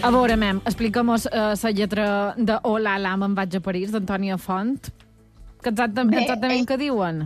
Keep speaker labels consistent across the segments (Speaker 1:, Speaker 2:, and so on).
Speaker 1: A veure, mem, explica'm-nos la lletra de Hola, la me'n vaig a París, d'Antònia Font. Que exactament què diuen?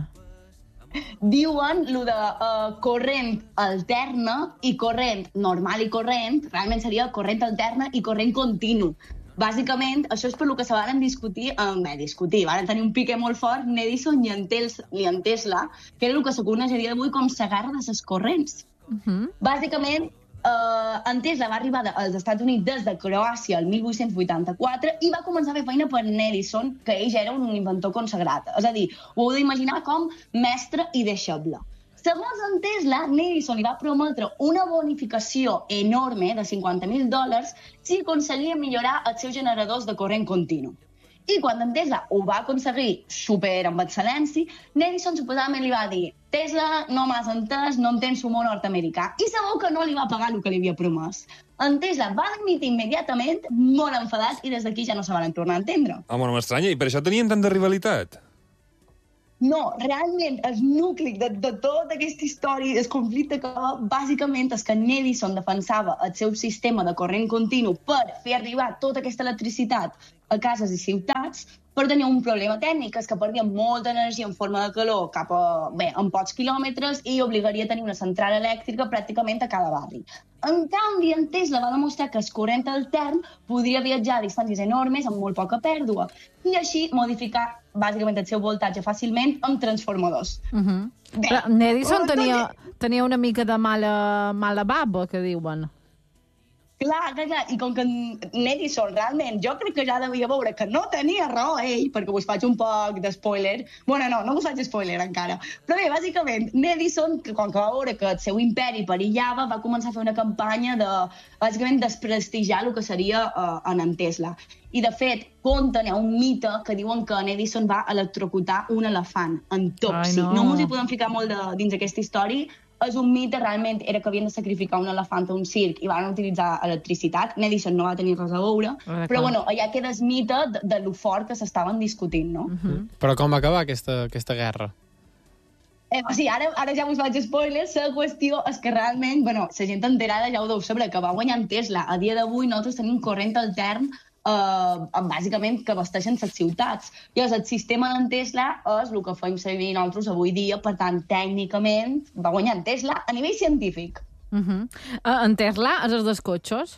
Speaker 2: Diuen lo de corrent alterna i corrent normal i corrent, realment seria corrent alterna i corrent continu. Bàsicament, això és per lo que se van discutir, van tenir un pique molt fort Edison i en Tesla, que era el que se coneix a dia d'avui com la guerra de les corrents. Bàsicament, en Tesla va arribar als Estats Units des de Croàcia el 1884 i va començar a fer feina per Edison, que ell ja era un inventor consagrat. És a dir, ho heu d'imaginar com mestre i deixeble. Segons en Tesla, Edison li va prometre una bonificació enorme de $50,000 si aconseguia millorar els seus generadors de corrent continu. I quan en Tesla ho va aconseguir super amb excel·lència, Edison suposadament li va dir: Tesla, no m'has entès, no entens humor nord-americà. I sabeu que no li va pagar el que li havia promès. En Tesla va dimitir immediatament, molt enfadat, i des d'aquí ja no se van tornar a entendre.
Speaker 3: Home, no m'estranya. I per això tenien tanta rivalitat?
Speaker 2: No, realment, el nucli de tota aquesta història, el conflicte que bàsicament és que Edison defensava el seu sistema de corrent continu per fer arribar tota aquesta electricitat a cases i ciutats, però tenia un problema tècnic, és que perdia molta energia en forma de calor en pocs quilòmetres i obligaria a tenir una central elèctrica pràcticament a cada barri. En canvi, en Tesla va demostrar que el corrent altern podria viatjar a distàncies enormes amb molt poca pèrdua i així modificar bàsicament el seu voltatge fàcilment amb transformadors.
Speaker 1: Però Edison tenia una mica de mala baba, que diuen.
Speaker 2: Clar, i com que Edison realment, jo crec que ja devia veure que no tenia raó ell, perquè us faig un poc d'espoiler. Bueno, no us faig spoiler encara. Però bé, bàsicament, Edison, quan va veure que el seu imperi perillava, va començar a fer una campanya de, bàsicament, desprestigiar el que seria en Tesla. I, de fet, hi ha un mite que diuen que Edison va electrocutar un elefant en Topsy. No ens hi podem ficar molt dins aquesta història. És un mite, realment, era que havien de sacrificar un elefant a un circ i van utilitzar electricitat. Edison no va tenir res a veure, però bueno, allà queda el mite de lo fort que s'estaven discutint, no?
Speaker 4: Però com va acabar aquesta guerra?
Speaker 2: Sí, ara ja us faig spoilers. La qüestió és que realment, la gent enterada ja ho deu saber, que va guanyar en Tesla. A dia d'avui nosaltres tenim corrent altern bàsicament que abasteixen les ciutats. Llavors, el sistema d'en Tesla és el que fem servir nosaltres avui dia, per tant, tècnicament, va guanyar en Tesla a nivell científic.
Speaker 1: En Tesla és els dels cotxes?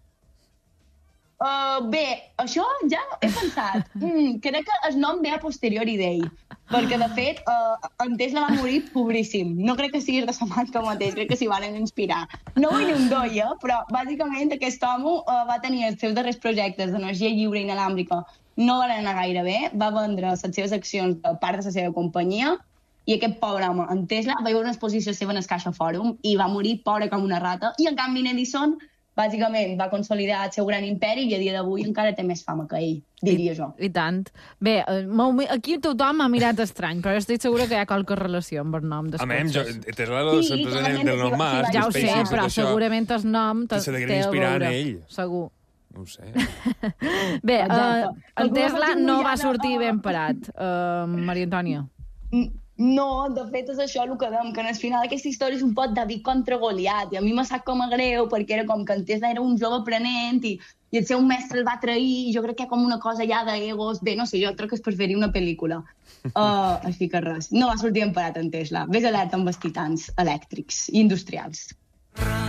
Speaker 2: Bé, això ja he pensat. Crec que el nom ve a posteriori d'ell, perquè, de fet, en Tesla va morir pobríssim. No crec que sigui de la marca mateix, crec que s'hi van inspirar. No vull ni un doia, però, bàsicament, aquest home va tenir els seus darrers projectes d'energia lliure i inalàmbrica. No van anar gaire bé, va vendre les seves accions de part de la seva companyia, i aquest pobre home, en Tesla, va veure una exposició seva en el Caixa Fòrum i va morir pobre com una rata, i, en canvi, Edison bàsicament va consolidar el seu gran imperi i a dia d'avui encara té més fama que ell, diria jo.
Speaker 1: I tant. Bé, aquí tothom m'ha mirat estrany, però estic segura que hi ha qualque relació amb el nom dels cotxes.
Speaker 3: Tesla l'empresa del Elon Musk.
Speaker 1: Ja ho sé, però segurament el nom té
Speaker 3: a veure.
Speaker 1: Segur.
Speaker 3: No ho sé.
Speaker 1: Bé, en Tesla no va sortir ben parat, Maria Antònia.
Speaker 2: No, de fet és això el que dèiem, que al final aquesta història és un pot David contra Goliat, i a mi m'ha sap com a greu, perquè era com que en Tesla era un jove aprenent i el seu mestre el va trair, i jo crec que hi ha com una cosa ja d'egos. Bé, no sé, jo crec que es preferiria una pel·lícula. Així que res, no va sortir emparat en Tesla. Ves alerta amb els titans elèctrics i industrials.